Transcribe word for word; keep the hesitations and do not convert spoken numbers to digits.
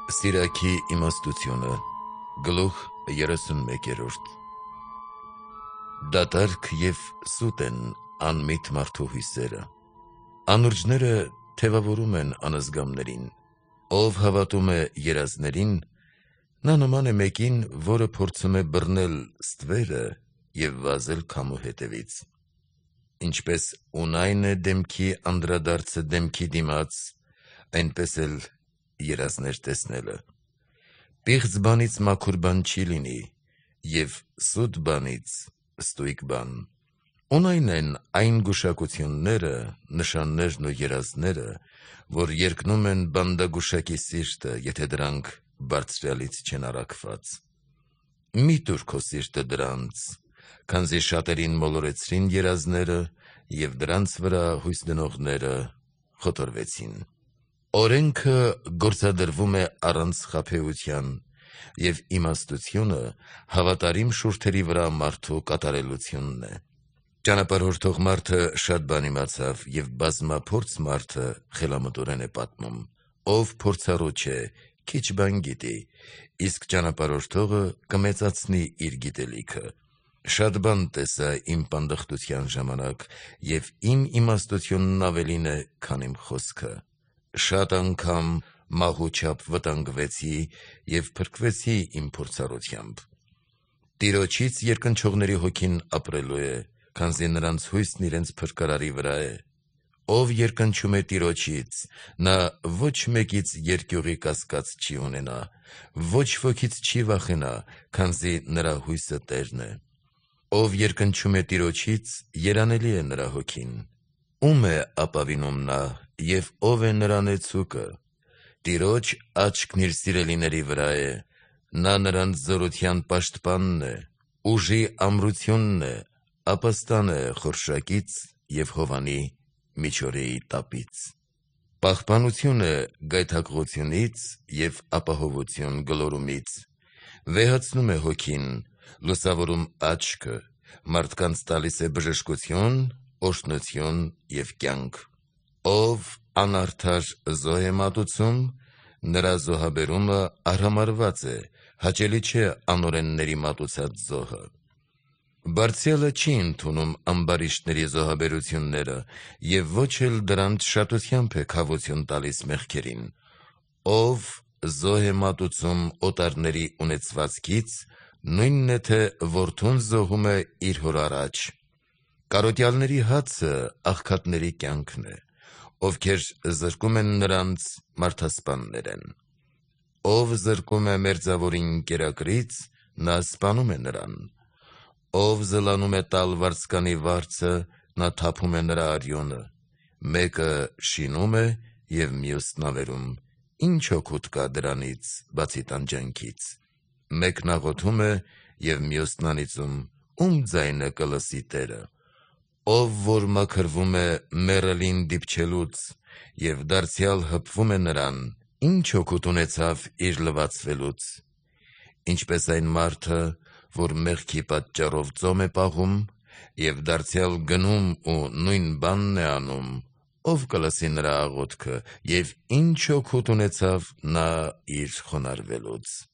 Սիրակի իմաստությունը գլուխ երեսունմեկերորդ Դատարկ և սուտ են անմիտ մարդու հույսերը։ Անուրջները թևավորում են անզգամներին, ով հավատում է երազներին, նա նման է մեկին, որը փորձում է բռնել ստվերը և վազել քամու հետևից։ Ինչպես ունայն է դեմքի անդրադարձը դեմքի դիմաց, այնպես էլ երազներ տեսնելը։ Պիղծ բանից մաքուր բան չի լինի, և սուտ բանից ստույգ բան։ Ունայն են այն գուշակությունները, նշաններն ու երազները, որ երկնում են բանդագուշակի սիրտը, եթե դրանք բարձրյալից չեն առաքված։ Մի տուր քո սիրտը դրանց, քանզի շատերին մոլորեցրին երազները, և դրանց վրա հույս դնողները խոթորվեցին։ Օրենքը գործադրվում է առանց խաբեության, և իմաստությունը հավատարիմ շուրթերի վրա մարդու կատարելությունն է։ Ճանապարհորդող մարդը շատ բան իմացավ, և բազմափորձ մարդը խելամտորեն է պատմում։ Ով փորձառու չէ, քիչ բան գիտի, իսկ ճանապարհորդողը կմեծացնի իր գիտելիքը։ Շատ բան տեսա իմ պանդխտության ժամանակ, և իմ իմաստությունն ավելին է, քան իմ խոսքը։ Շատ անգամ մահու չափ վտանգվեցի և փրկվեցի իմ փորձառությամբ։ Տիրոջից երկնչողների հոգին ապրելու է, քանզի նրանց հույսն իրենց փրկարարի վրա է։ Ով երկնչում է Տիրոջից, նա ոչ մեկից երկյուղի կասկած չի ունենա, ոչ ոքից չի վախենա, քանզի նրա հույսը Տերն է։ Ով երկնչում է Տիրոջից, երանելի է նրա հոգին։ Ո՞ւմ է ապավինում նա, և ո՞վ է նրա նեցուկը։ Տիրոջ աչքն իր սիրելիների վրա է, նա նրանց զորության պաշտպանն է, ուժի ամրությունն է, ապաստան է խորշակից և հովանի միջօրեի տապից։ Պահպանություն է գայթակղությունից և ապահովություն գլորումից։ Վեհացնում է հոգին, լուսավորում աչքը, մարդկանց տալիս է բժշկություն, օրհնություն և կյանք։ Ով անարդար զոհ է մատուցում, նրա զոհաբերումը արհամարհված է, հաճելի չէ անօրենների մատուցած զոհը։ Բարձյալը չի ընդունում ամբարիշտների զոհաբերությունները և ոչ էլ դրանց շատությամբ է քավություն տալիս մեղքերին։ Ով զոհ է մատուցում օտարների ունեցվածքից, նույնն է, թե որդուն զոհում է իր հոր առաջ։ Կարոտյալների հացը աղքատների կյանքն է, ովքեր զրկում են նրանց, մարդասպաններ են։ Ով զրկում է մերձավորին կերակրից, նա սպանում է նրան։ Ով զլանում է տալ վարձկանի վարձը, նա թափում է նրա արյունը։ Մեկը շինում է, և մյուսն ավերում, ի՞նչ օգուտ կա դրանից, բացի տանջանքից։ Մեկն աղոթում է, և մյուսն անիծում, ո՞ւմ ձայնը կլսի Տերը։ Ով որ մաքրվում է մեռելին դիպչելուց և դարձյալ հպվում է նրան, ի՞նչ օգուտ ունեցավ իր լվացվելուց։ Ինչպես այն մարդը, որ մեղքի պատճառով ծոմ է պահում, և դարձյալ գնում ու նույն բանն է անում, ո՞վ կլսի նրա աղոթքը, և ի՞նչ օգուտ ունեցավ նա իր խոնարհվելուց։